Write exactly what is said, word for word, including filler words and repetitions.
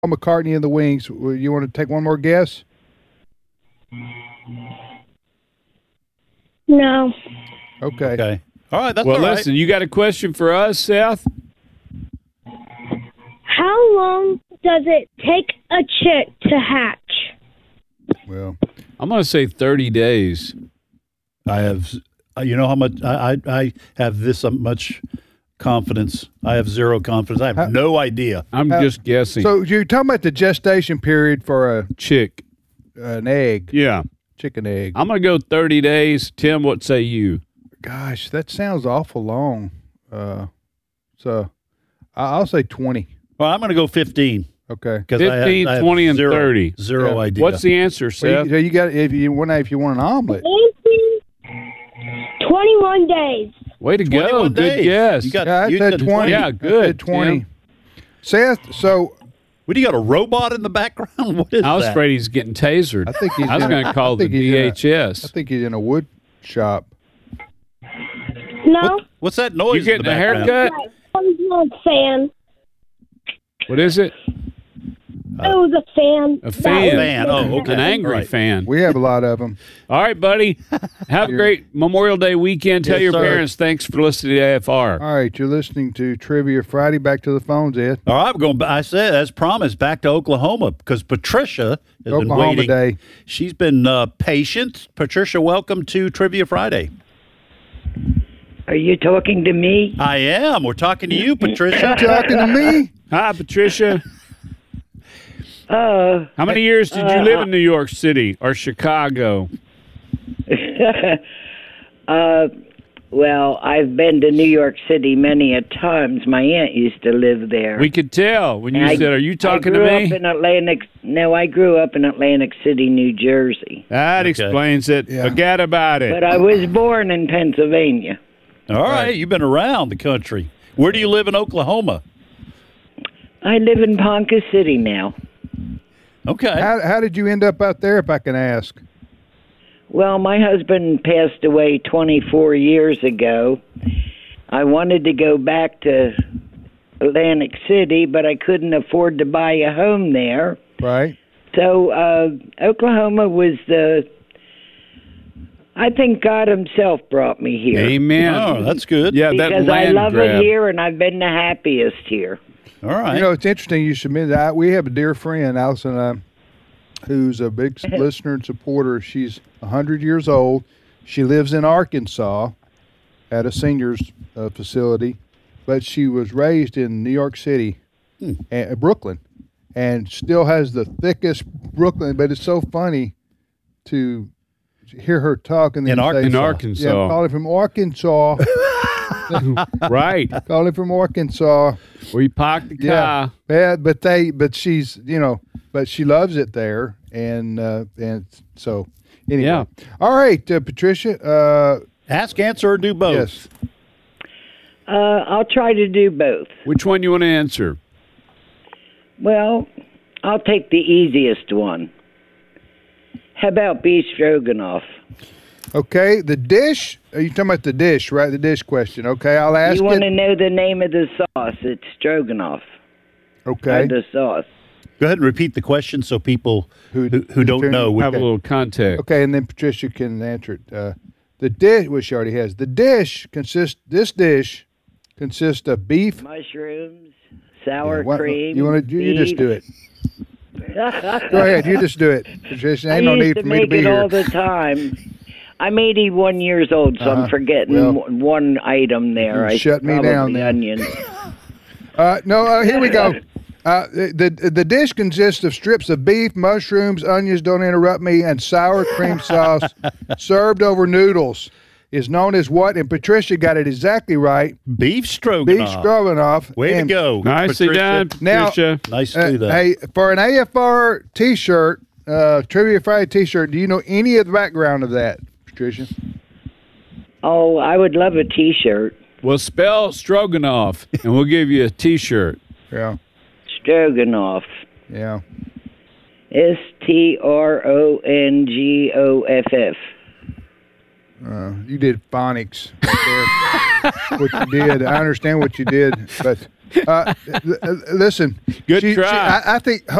McCartney and the Wings. You want to take one more guess? No. Okay. Okay. All right, that's well, all right. listen, you got a question for us, Seth? How long does it take a chick to hatch? Well, I'm going to say thirty days. I have, uh, you know how much, I, I, I have this much confidence. I have zero confidence. I have How- no idea. I'm Uh, just guessing. so you're talking about the gestation period for a Chick. an egg, Yeah. chicken egg. I'm going to go thirty days. Tim, what say you? Gosh, that sounds awful long. Uh, so I- I'll say twenty. Well, I'm going to go fifteen. Okay. Because I have, fifteen, I have twenty, and zero, thirty. Zero Yeah. idea. What's the answer, Well, Seth? you, so you got if you want if you want an omelet. twenty-one days. Way to go. twenty-one Good days. guess. You got, Yeah, I you said said twenty. Yeah, I good, said twenty. Tim. Seth, so What, do you got a robot in the background? What is I was that? afraid he's getting tasered. I think he's I was in going a- to call I the think he's in a- D H S. I think he's in a wood shop. No. What, what's that noise? You in getting the a background? haircut? It was a fan. What is it? It was a fan. A That fan. was- Fan. Oh, okay. An angry Right. fan. We have a lot of them. All right, buddy. Have a great Memorial Day weekend. Tell Yes, your sir. parents thanks for listening to A F R. All right, you're listening to Trivia Friday. Back to the phones, Ed. All right, we're going. I said, as promised, back to Oklahoma because Patricia has Oklahoma been waiting. Day. She's been uh, patient. Patricia, welcome to Trivia Friday. Are you talking to me? I am. We're talking to you, Patricia. Talking to me? Hi, Patricia. Uh, How many years did you live in New York City or Chicago? uh, well, I've been to New York City many a times. My aunt used to live there. We could tell when you I- said, "Are you talking I to grew me?" Up in Atlantic. No, I grew up in Atlantic City, New Jersey, That Okay. explains it. Yeah. Forget about it. but I was born in Pennsylvania. All right, you've been around the country. Where do you live in Oklahoma? I live in Ponca City now. Okay. How, how did you end up out there, if I can ask? Well, my husband passed away twenty-four years ago. I wanted to go back to Atlantic City, but I couldn't afford to buy a home there. Right? So uh, Oklahoma was the. I think God Himself brought me here. Amen. Oh, that's good. Yeah, that Because I land love grab. it here, and I've been the happiest here. All right. You know, it's interesting you submitted that. We have a dear friend, Allison, uh, who's a big listener and supporter. She's one hundred years old. She lives in Arkansas at a seniors uh, facility, but she was raised in New York City, Hmm. and, uh, Brooklyn, and still has the thickest Brooklyn. But it's so funny to hear her talk and then In say, Arkansas. In Arkansas. Yeah, calling from Arkansas. Right. calling from Arkansas. We parked the Yeah, car. yeah, but they, but she's, you know, but she loves it there, and uh, and so anyway. Yeah. All right, uh, Patricia. Uh, Ask, answer, or do both. yes. Uh, I'll try to do both. Which one you want to answer? Well, I'll take the easiest one. How about beef stroganoff? Okay. The dish. Are you talking about the dish, right? The dish question. Okay. I'll ask You want to it. know the name of the sauce? It's stroganoff. Okay. Or the sauce. Go ahead and repeat the question so people Who- who, who don't who- know. Have a Okay. little context. Okay, and then Patricia can answer it. Uh, the dish, which she already has. The dish consists. This dish consists of beef. Mushrooms, sour What- cream. You want to? You just do it. Go ahead. You just do it, Patricia. I Ain't no used need to for me to make be it here. all the time. I'm eighty-one years old, so Uh-huh. I'm forgetting Well, w- one item there. you I shut me probably down then. onions. Uh, no, uh, here we go. Uh, the the dish consists of strips of beef, mushrooms, onions. Don't interrupt me, and sour cream sauce, served over noodles. Is known as what? And Patricia got it exactly right. Beef stroganoff. Beef stroganoff. Way And, to go. Nicely Patricia. done, Now- Patricia. Nice to Uh, do that. hey, for an A F R T-shirt, uh, Trivia Friday T-shirt. Do you know any of the background of that, Patricia? Oh, I would love a T-shirt. Well, spell stroganoff, and we'll give you a T-shirt. Yeah, Stroganoff. yeah. S T R O N G O F F. Uh, you did phonics right there. What you did, I understand what you did, but Uh, th- th- listen. Good she, she- try. I, I think.